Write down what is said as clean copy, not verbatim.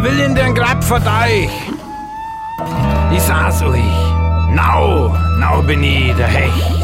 Ich will in den Grab von euch. Ich sag's euch. Now bin ich der Hecht.